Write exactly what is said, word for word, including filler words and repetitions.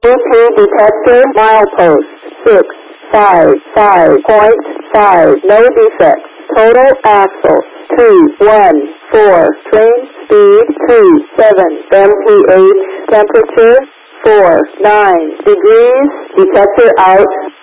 detector, milepost, six five five point five, no defects. Total axle, two one four, train speed, two seven, M P H, temperature, four nine degrees, detector out.